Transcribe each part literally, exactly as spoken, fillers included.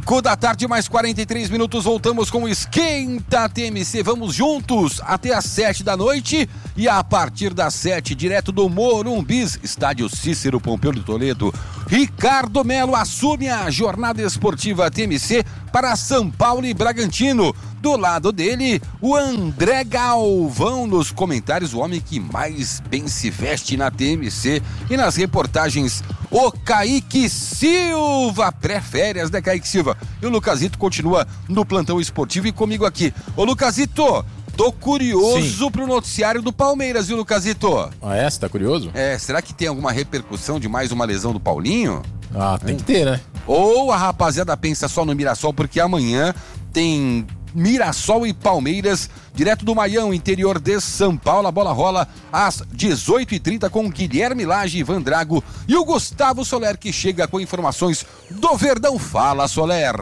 cinco da tarde, mais quarenta e três minutos, voltamos com o Esquenta T M C. Vamos juntos até às sete da noite e a partir das sete, direto do Morumbis, estádio Cícero Pompeu de Toledo, Ricardo Melo assume a jornada esportiva T M C para São Paulo e Bragantino. Do lado dele, o André Galvão nos comentários, o homem que mais bem se veste na T M C, e nas reportagens, o Kaique Silva, pré-férias, né, Kaique Silva? E o Lucasito continua no plantão esportivo e comigo aqui. Ô, Lucasito, tô curioso Sim. pro noticiário do Palmeiras, viu, Lucasito? Ah, é? Você tá curioso? É, será que tem alguma repercussão de mais uma lesão do Paulinho? Ah, tem que ter, né? Ou a rapaziada pensa só no Mirassol, porque amanhã tem Mirassol e Palmeiras, direto do Maião, interior de São Paulo. A bola rola às dezoito e trinta com Guilherme Lage, Ivan Drago e o Gustavo Soler, que chega com informações do Verdão. Fala, Soler!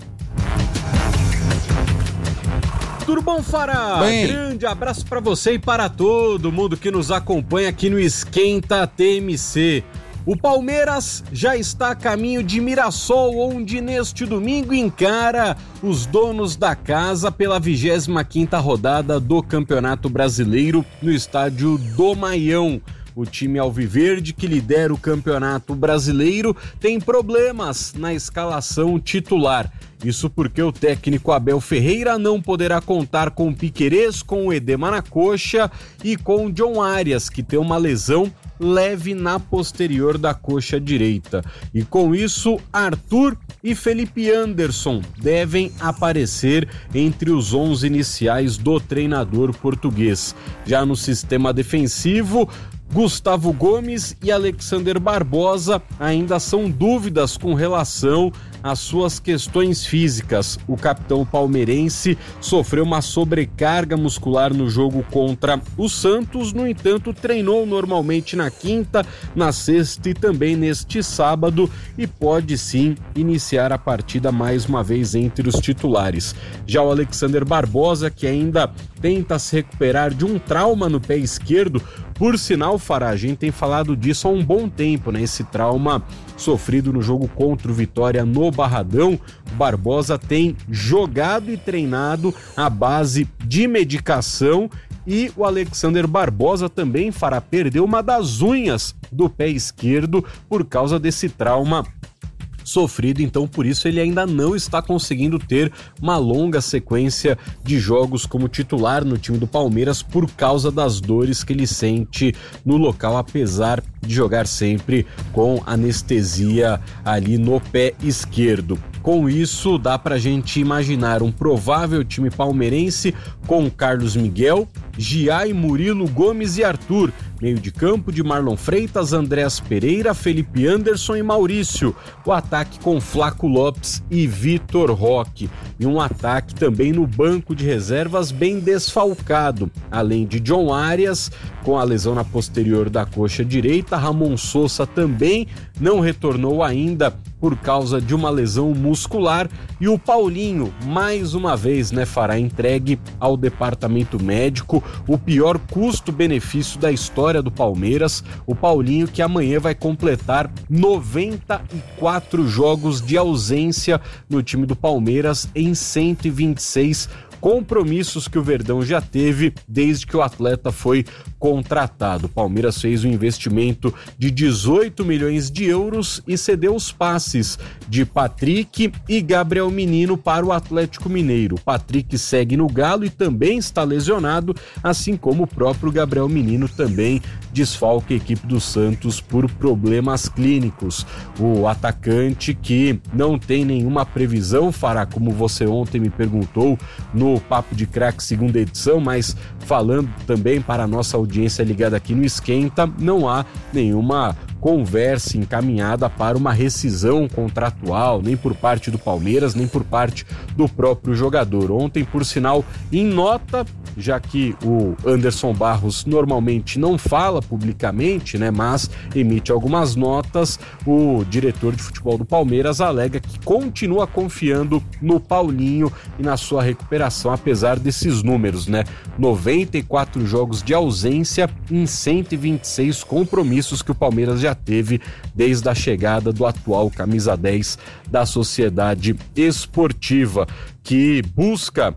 Tudo bom, Fará? Bem. Grande abraço para você e para todo mundo que nos acompanha aqui no Esquenta T M C. O Palmeiras já está a caminho de Mirassol, onde neste domingo encara os donos da casa pela vigésima quinta rodada do Campeonato Brasileiro no estádio do Maião. O time alviverde, que lidera o Campeonato Brasileiro, tem problemas na escalação titular. Isso porque o técnico Abel Ferreira não poderá contar com o Piquerez, com o Edema na coxa e com o John Arias, que tem uma lesão leve na posterior da coxa direita. E com isso, Arthur e Felipe Anderson devem aparecer entre os onze iniciais do treinador português. Já no sistema defensivo, Gustavo Gomes e Alexander Barbosa ainda são dúvidas com relação às suas questões físicas. O capitão palmeirense sofreu uma sobrecarga muscular no jogo contra o Santos, no entanto, treinou normalmente na quinta, na sexta e também neste sábado e pode sim iniciar a partida mais uma vez entre os titulares. Já o Alexander Barbosa, que ainda tenta se recuperar de um trauma no pé esquerdo, por sinal, Fará, a gente tem falado disso há um bom tempo, né? Esse trauma sofrido no jogo contra o Vitória no Barradão, o Barbosa tem jogado e treinado à base de medicação e o Alexander Barbosa também, Fará, perdeu uma das unhas do pé esquerdo por causa desse trauma sofrido, então por isso ele ainda não está conseguindo ter uma longa sequência de jogos como titular no time do Palmeiras por causa das dores que ele sente no local, apesar de jogar sempre com anestesia ali no pé esquerdo. Com isso, dá pra gente imaginar um provável time palmeirense com Carlos Miguel, Giai, Murilo, Gomes e Arthur. Meio de campo de Marlon Freitas, Andrés Pereira, Felipe Anderson e Maurício. O ataque com Flaco Lopes e Vitor Roque. E um ataque também no banco de reservas bem desfalcado. Além de John Arias, com a lesão na posterior da coxa direita. Ramon Sousa também não retornou ainda por causa de uma lesão muscular, e o Paulinho, mais uma vez, né, fará entregue ao departamento médico, o pior custo-benefício da história do Palmeiras. O Paulinho, que amanhã vai completar noventa e quatro jogos de ausência no time do Palmeiras em cento e vinte e seis compromissos que o Verdão já teve desde que o atleta foi contratado. O Palmeiras fez um investimento de dezoito milhões de euros e cedeu os passes de Patrick e Gabriel Menino para o Atlético Mineiro. Patrick segue no Galo e também está lesionado, assim como o próprio Gabriel Menino também desfalca a equipe do Santos por problemas clínicos. O atacante, que não tem nenhuma previsão, fará, como você ontem me perguntou no Papo de Craque segunda edição, mas falando também para a nossa audiência ligada aqui no Esquenta, não há nenhuma conversa encaminhada para uma rescisão contratual, nem por parte do Palmeiras, nem por parte do próprio jogador. Ontem, por sinal, em nota, já que o Anderson Barros normalmente não fala publicamente, né, mas emite algumas notas, o diretor de futebol do Palmeiras alega que continua confiando no Paulinho e na sua recuperação, apesar desses números, né? noventa e quatro jogos de ausência em cento e vinte e seis compromissos que o Palmeiras já já teve desde a chegada do atual camisa dez da Sociedade Esportiva, que busca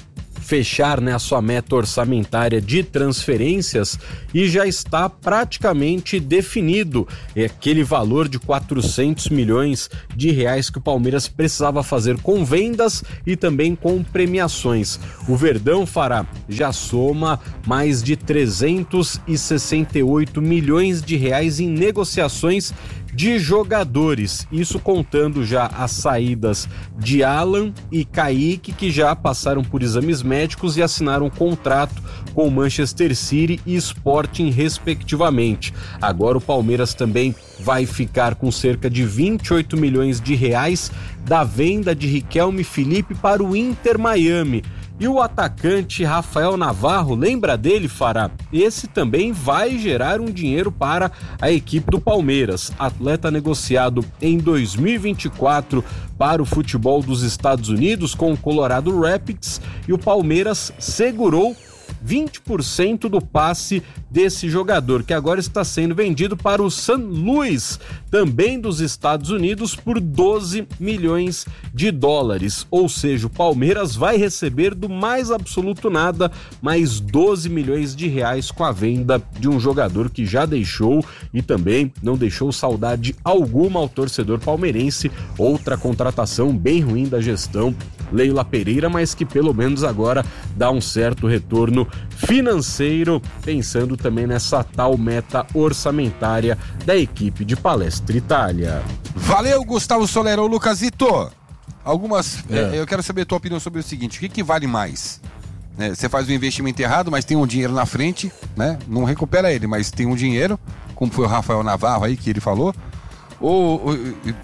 fechar, né, a sua meta orçamentária de transferências e já está praticamente definido é aquele valor de quatrocentos milhões de reais que o Palmeiras precisava fazer com vendas e também com premiações. O Verdão, Fará, já soma mais de trezentos e sessenta e oito milhões de reais em negociações de jogadores, isso contando já as saídas de Alan e Kaique, que já passaram por exames médicos e assinaram um contrato com o Manchester City e Sporting respectivamente. Agora o Palmeiras também vai ficar com cerca de vinte e oito milhões de reais da venda de Riquelme Felipe para o Inter Miami. E o atacante Rafael Navarro, lembra dele, Fará? Esse também vai gerar um dinheiro para a equipe do Palmeiras. Atleta negociado em dois mil e vinte e quatro para o futebol dos Estados Unidos com o Colorado Rapids, e o Palmeiras segurou vinte por cento do passe desse jogador, que agora está sendo vendido para o San Luis, também dos Estados Unidos, por doze milhões de dólares. Ou seja, o Palmeiras vai receber do mais absoluto nada mais doze milhões de reais com a venda de um jogador que já deixou e também não deixou saudade alguma ao torcedor palmeirense. Outra contratação bem ruim da gestão Leila Pereira, mas que pelo menos agora dá um certo retorno financeiro, pensando também nessa tal meta orçamentária da equipe de Palestra Itália. Valeu, Gustavo Soler. Ô, Lucasito, algumas, é. É, eu quero saber a tua opinião sobre o seguinte: o que, que vale mais? É, você faz um investimento errado, mas tem um dinheiro na frente, né? Não recupera ele, mas tem um dinheiro, como foi o Rafael Navarro aí que ele falou. Ou, ou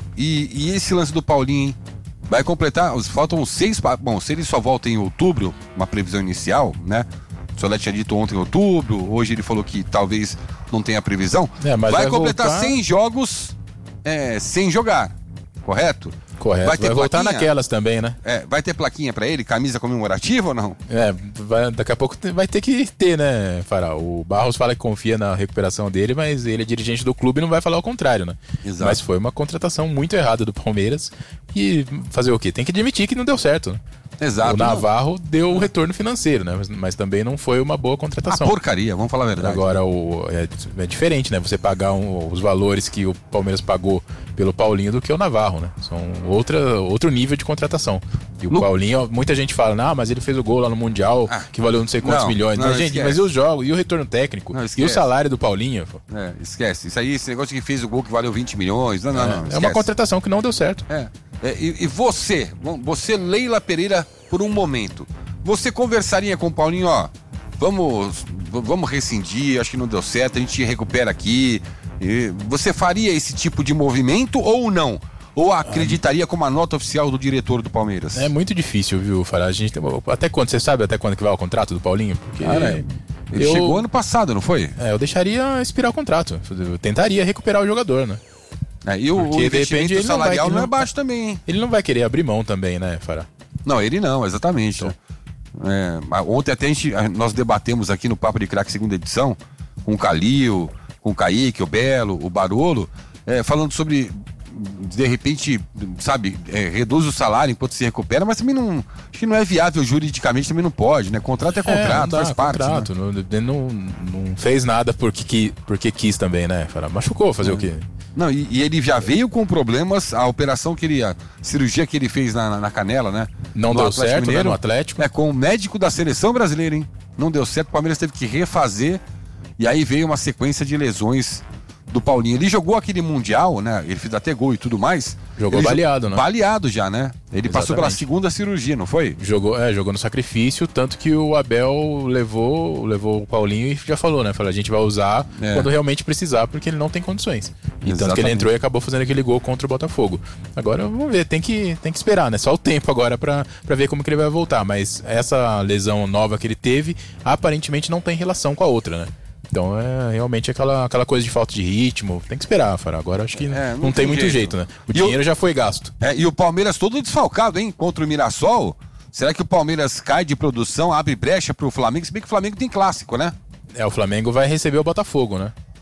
e, e esse lance do Paulinho, hein? Vai completar, faltam seis, bom, se ele só volta em outubro, uma previsão inicial, né? O Soler tinha dito ontem em outubro, hoje ele falou que talvez não tenha previsão. É, mas vai, vai completar voltar... cem jogos é, sem jogar, correto? Correto, vai, ter vai voltar naquelas também, né? É, vai ter plaquinha pra ele, camisa comemorativa ou não? É, vai, daqui a pouco vai ter que ter, né, Fará? O Barros fala que confia na recuperação dele, mas ele é dirigente do clube e não vai falar o contrário, né? Exato. Mas foi uma contratação muito errada do Palmeiras e fazer o quê? Tem que admitir que não deu certo, né? Exato. O Navarro não deu o retorno financeiro, né? Mas, mas também não foi uma boa contratação. A porcaria, vamos falar a verdade. Agora, o, é, é diferente, né? Você pagar um, os valores que o Palmeiras pagou pelo Paulinho do que o Navarro, né? São outra, outro nível de contratação. E o no... Paulinho, muita gente fala, não, mas ele fez o gol lá no Mundial, ah, que valeu não sei quantos não, milhões. Não, mas, gente, esquece. mas e os jogos? E o retorno técnico? Não, e o salário do Paulinho? É, esquece. Isso aí, esse negócio que fez o gol que valeu vinte milhões. Não, não, é, não. Esquece. É uma contratação que não deu certo. É. É, e, e você, você, Leila Pereira, por um momento, você conversaria com o Paulinho, ó, vamos, vamos rescindir, acho que não deu certo, a gente recupera aqui. E você faria esse tipo de movimento ou não? Ou acreditaria como a nota oficial do diretor do Palmeiras? É muito difícil, viu, Fará? A gente, até quando? Você sabe até quando que vai o contrato do Paulinho? Porque Cara, ele eu, chegou ano passado, não foi? É, eu deixaria expirar o contrato. Eu tentaria recuperar o jogador, né? É, e o, o investimento repente, salarial não, vai, não é baixo também, hein? Ele não vai querer abrir mão também, né, Fará? Não, ele não, exatamente. Então. É, ontem até a gente, nós debatemos aqui no Papo de Craque segunda edição, com o Calil, com o Kaique, o Belo, o Barolo, é, falando sobre, de repente, sabe, é, reduz o salário enquanto se recupera, mas também não, acho que não é viável juridicamente, também não pode, né? Contrato é contrato, é, dá, faz parte. Contrato, né? não, não, não fez nada porque, porque quis também, né? Machucou, fazer é. o quê? Não, e, e ele já veio com problemas, a operação que ele, a cirurgia que ele fez na, na canela, né? Não deu certo, Mineiro, né, no Atlético. É, com o médico da seleção brasileira, hein? Não deu certo, o Palmeiras teve que refazer, e aí veio uma sequência de lesões do Paulinho. Ele jogou aquele Mundial, né? Ele fez até gol e tudo mais. Jogou ele baleado, jogou, né? Baleado já, né? Ele Exatamente. Passou pela segunda cirurgia, não foi? Jogou, é, jogou no sacrifício, tanto que o Abel levou, levou o Paulinho e já falou, né? Falou, a gente vai usar é. quando realmente precisar, porque ele não tem condições. E tanto que ele entrou e acabou fazendo aquele gol contra o Botafogo. Agora, vamos ver, tem que, tem que esperar, né? Só o tempo agora pra, pra ver como que ele vai voltar. Mas essa lesão nova que ele teve, aparentemente não tem relação com a outra, né? Então é realmente aquela, aquela coisa de falta de ritmo. Tem que esperar, Fará. Agora acho que é, não, não tem, tem muito jeito, jeito né? O e dinheiro o... já foi gasto. É, e o Palmeiras todo desfalcado, hein? Contra o Mirassol. Será que o Palmeiras cai de produção, abre brecha pro Flamengo? Se bem que o Flamengo tem clássico, né? É, o Flamengo vai receber o Botafogo, né?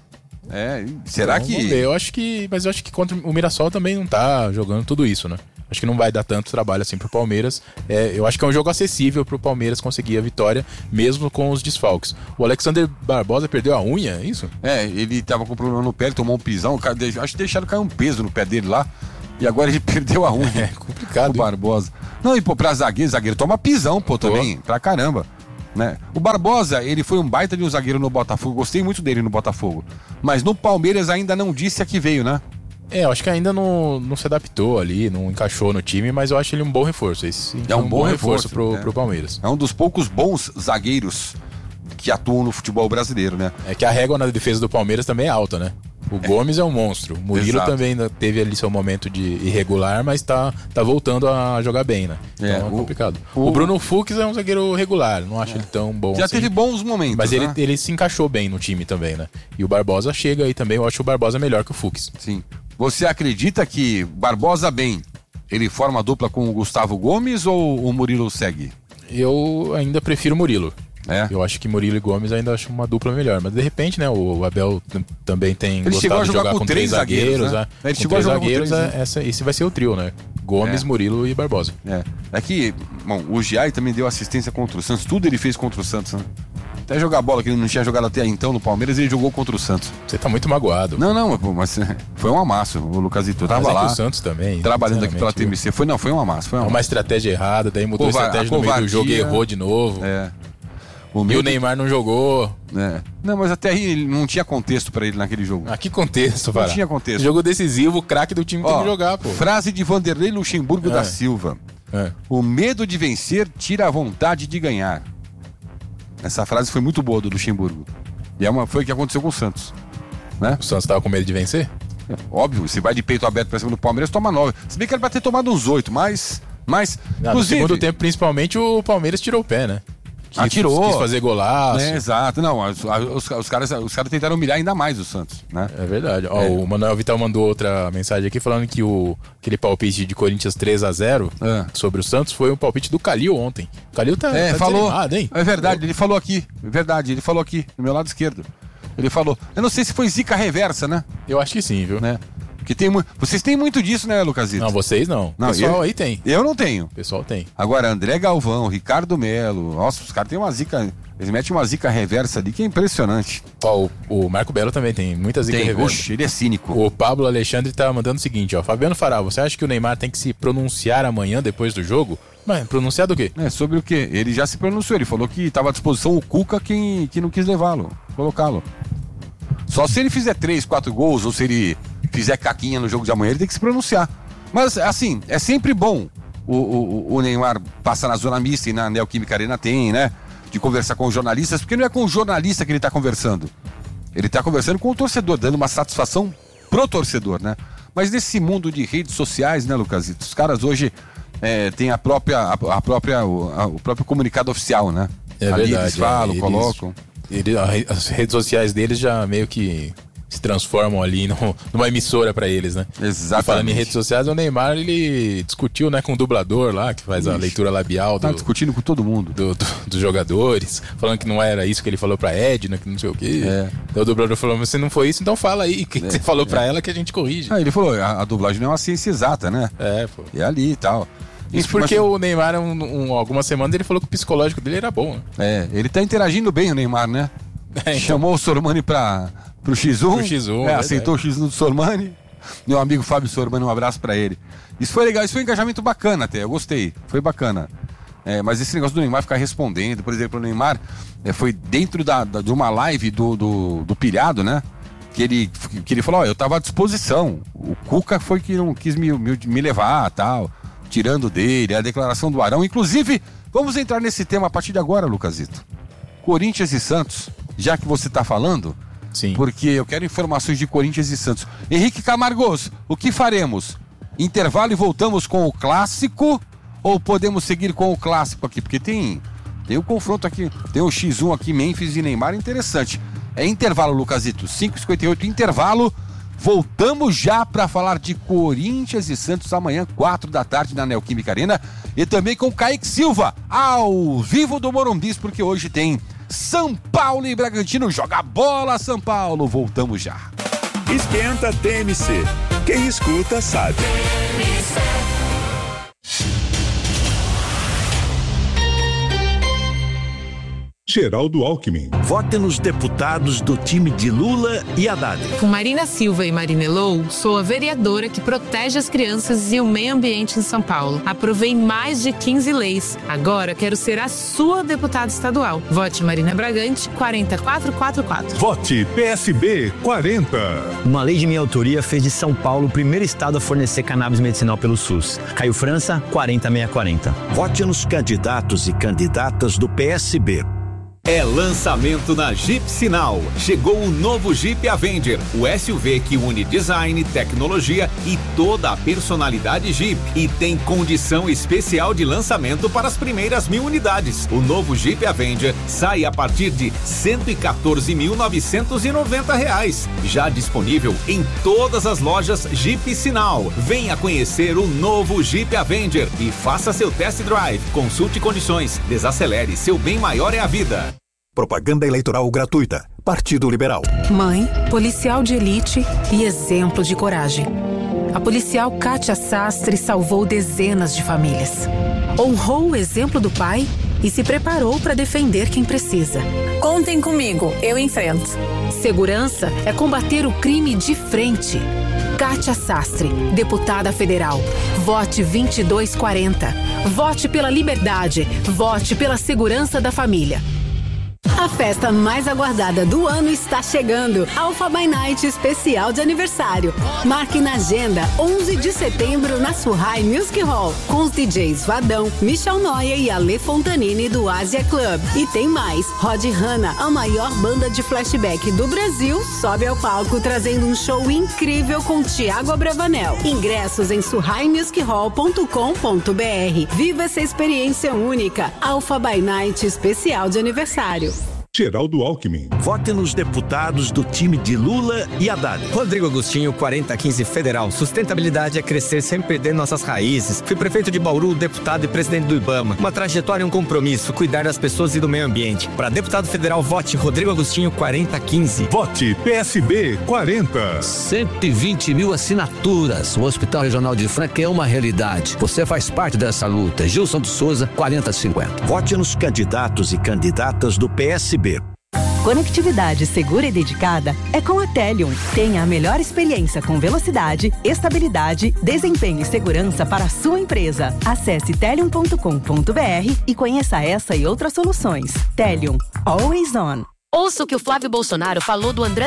É, será então, que... Vamos ver. Eu acho que... Mas eu acho que contra o Mirassol também não tá jogando tudo isso, né? Acho que não vai dar tanto trabalho assim pro Palmeiras. É, eu acho que é um jogo acessível pro Palmeiras conseguir a vitória, mesmo com os desfalques. O Alexander Barbosa perdeu a unha, é isso? É, ele tava com problema no pé, ele tomou um pisão, o cara, acho que deixaram cair um peso no pé dele lá, e agora ele perdeu a unha. É complicado. O Barbosa. Não, e pô, pra zagueiro, zagueiro toma pisão, pô, também, pô. pra caramba. Né? O Barbosa, ele foi um baita de um zagueiro no Botafogo, gostei muito dele no Botafogo. Mas no Palmeiras ainda não disse a que veio, né? É, eu acho que ainda não, não se adaptou ali, não encaixou no time, mas eu acho ele um bom reforço. Esse é um, um bom, bom reforço, reforço pro, é. pro Palmeiras. É um dos poucos bons zagueiros que atuam no futebol brasileiro, né? É que a régua na defesa do Palmeiras também é alta, né? O é. Gomes é um monstro. O Murilo Exato. também teve ali seu momento de irregular, mas tá, tá voltando a jogar bem, né? Então é, é complicado. O, o Bruno Fux é um zagueiro regular, não acho é. ele tão bom Já assim. teve bons momentos, Mas né? ele, ele se encaixou bem no time também, né? E o Barbosa chega aí também, eu acho o Barbosa melhor que o Fux. Sim. Você acredita que Barbosa bem, ele forma dupla com o Gustavo Gomes ou o Murilo segue? Eu ainda prefiro o Murilo. É. Eu acho que Murilo e Gomes ainda acho uma dupla melhor. Mas de repente, né, o Abel t- também tem ele gostado de jogar, jogar com, com três zagueiros. Né? Né? Ele com chegou três a jogar zagueiros, com três, é, né? essa, esse vai ser o trio, né? Gomes, é. Murilo e Barbosa. É. É que, bom, o Giai também deu assistência contra o Santos. Tudo ele fez contra o Santos, né? Até jogar bola que ele não tinha jogado até então no Palmeiras, ele jogou contra o Santos. Você tá muito magoado. Não, não, mas foi um amasso. O Lucasito ah, tava lá. O Santos também. Trabalhando aqui pela T M C. Foi, não, foi um amasso. Foi um amasso. Uma estratégia errada, daí mudou Cova- a estratégia a no meio do jogo e errou de novo. É. O e o Neymar não jogou. É. Não, mas até aí não tinha contexto pra ele naquele jogo. Ah, que contexto, Não tinha contexto. Jogo decisivo, o craque do time Ó, tem que jogar, pô. Frase de Vanderlei Luxemburgo é. da Silva. É. O medo de vencer tira a vontade de ganhar. Essa frase foi muito boa do Luxemburgo. E é uma, foi o que aconteceu com o Santos. Né? O Santos tava com medo de vencer? É, óbvio, se vai de peito aberto pra cima do Palmeiras, toma nove. Se bem que era pra ter tomado uns oito, mas... mas Não, no segundo tempo, principalmente, o Palmeiras tirou o pé, né? Quis, Atirou. Quis fazer golaço. É, exato. Não, os, os, os, caras, os caras tentaram humilhar ainda mais o Santos, né? É verdade. Ó, é. O Manuel Vital mandou outra mensagem aqui falando que o, aquele palpite de Corinthians três a zero é. sobre o Santos foi um palpite do Calil ontem. O Calil tá, é, tá falou, desanimado, hein? É verdade, ele falou aqui. É verdade, ele falou aqui, do meu lado esquerdo. Ele falou. Eu não sei se foi zica reversa, né? Eu acho que sim, viu? Né? Que tem mu- Vocês têm muito disso, né, Lucasito? Não, vocês não. não o pessoal eu, aí tem. Eu não tenho. O pessoal tem. Agora, André Galvão, Ricardo Melo. Nossa, os caras têm uma zica. Eles metem uma zica reversa ali que é impressionante. Ó, o, o Marco Belo também tem muita zica tem, reversa. Oxe, ele é cínico. O Pablo Alexandre tá mandando o seguinte, ó. Fabiano Fará, você acha que o Neymar tem que se pronunciar amanhã depois do jogo? Mas pronunciar do quê? É, sobre o quê? Ele já se pronunciou. Ele falou que estava à disposição o Cuca quem, que não quis levá-lo, colocá-lo. Só se ele fizer três, quatro gols ou se ele fizer caquinha no jogo de amanhã, ele tem que se pronunciar. Mas, assim, é sempre bom o, o, o Neymar passar na zona mista e na Neoquímica Arena tem, né? De conversar com os jornalistas, porque não é com o jornalista que ele está conversando. Ele está conversando com o torcedor, dando uma satisfação pro torcedor, né? Mas nesse mundo de redes sociais, né, Lucasito? Os caras hoje é, têm a própria, a, a própria, o, a, o próprio comunicado oficial, né? É Ali verdade, eles falam, é, colocam. Ele, as redes sociais deles já meio que se transformam ali no, numa emissora pra eles, né? Exatamente. E falando em redes sociais, o Neymar, ele discutiu, né, com o dublador lá, que faz Ixi, a leitura labial do, tá discutindo com todo mundo. Do, do, dos jogadores, falando que não era isso que ele falou pra Edna, que não sei o quê. É. Então o dublador falou, se não foi isso, então fala aí o que, é, que você falou é. pra ela que a gente corrige. Ah, ele falou, a, a dublagem não é uma ciência exata, né? É, pô. E ali e tal. Isso porque mas... o Neymar, um, um, algumas semanas, ele falou que o psicológico dele era bom. Né? É, ele tá interagindo bem, o Neymar, né? É, então... Chamou o Sormani pra, pro X um. Pro X um, é, aceitou o X um do Sormani. Meu amigo Fábio Sormani, um abraço pra ele. Isso foi legal, isso foi um engajamento bacana até, eu gostei, foi bacana. É, mas esse negócio do Neymar ficar respondendo, por exemplo, o Neymar é, foi dentro da, da, de uma live do, do, do Pilhado, né? Que ele, que ele falou, ó, eu tava à disposição. O Cuca foi que não quis me, me, me levar, tal, tirando dele, a declaração do Arão. Inclusive, vamos entrar nesse tema a partir de agora, Lucasito. Corinthians e Santos, já que você tá falando, sim, porque eu quero informações de Corinthians e Santos. Henrique Camargos, o que faremos? Intervalo e voltamos com o clássico ou podemos seguir com o clássico aqui? Porque tem, tem o confronto aqui, tem o X um aqui, Memphis e Neymar, interessante. É intervalo, Lucasito, cinco e cinquenta e oito, intervalo. Voltamos já para falar de Corinthians e Santos amanhã, quatro da tarde na Neoquímica Arena. E também com Kaique Silva, ao vivo do Morumbi, porque hoje tem São Paulo e Bragantino. Joga bola, São Paulo. Voltamos já. Esquenta T M C. Quem escuta sabe. Geraldo Alckmin. Vote nos deputados do time de Lula e Haddad. Com Marina Silva e Marina Elou, sou a vereadora que protege as crianças e o meio ambiente em São Paulo. Aprovei mais de quinze leis. Agora quero ser a sua deputada estadual. Vote Marina Bragante, quatro quatro quatro quatro. Vote P S B quarenta. Uma lei de minha autoria fez de São Paulo o primeiro estado a fornecer cannabis medicinal pelo SUS. Caio França, quarenta seiscentos e quarenta. Vote nos candidatos e candidatas do P S B. É lançamento na Jeep Sinal. Chegou o novo Jeep Avenger, o S U V que une design, tecnologia e toda a personalidade Jeep. E tem condição especial de lançamento para as primeiras mil unidades. O novo Jeep Avenger sai a partir de cento e quatorze mil novecentos e noventa reais. Já disponível em todas as lojas Jeep Sinal. Venha conhecer o novo Jeep Avenger e faça seu test drive. Consulte condições. Desacelere. Seu bem maior é a vida. Propaganda eleitoral gratuita. Partido Liberal. Mãe, policial de elite e exemplo de coragem. A policial Kátia Sastre salvou dezenas de famílias. Honrou o exemplo do pai e se preparou para defender quem precisa. Contem comigo, eu enfrento. Segurança é combater o crime de frente. Kátia Sastre, deputada federal. Vote vinte e dois quarenta. Vote pela liberdade. Vote pela segurança da família. A festa mais aguardada do ano está chegando. Alpha by Night especial de aniversário. Marque na agenda onze de setembro na Surrai Music Hall, com os D Js Vadão, Michel Noia e Ale Fontanini do Asia Club. E tem mais, Rod Hanna, a maior banda de flashback do Brasil, sobe ao palco trazendo um show incrível com Thiago Abravanel. Ingressos em surrai music hall ponto com ponto b r. Viva essa experiência única. Alpha by Night especial de aniversário. Geraldo Alckmin. Vote nos deputados do time de Lula e Haddad. Rodrigo Agostinho, quarenta quinze Federal. Sustentabilidade é crescer sem perder nossas raízes. Fui prefeito de Bauru, deputado e presidente do IBAMA. Uma trajetória e um compromisso, cuidar das pessoas e do meio ambiente. Para deputado federal, vote Rodrigo Agostinho, quarenta quinze. Vote P S B quarenta. cento e vinte mil assinaturas. O Hospital Regional de Franca é uma realidade. Você faz parte dessa luta. Gilson de Souza, quarenta cinquenta. Vote nos candidatos e candidatas do P S B. Conectividade segura e dedicada é com a Telium. Tenha a melhor experiência com velocidade, estabilidade, desempenho e segurança para a sua empresa. Acesse telium ponto com ponto b r e conheça essa e outras soluções. Telium. Always on. Ouça o que o Flávio Bolsonaro falou do André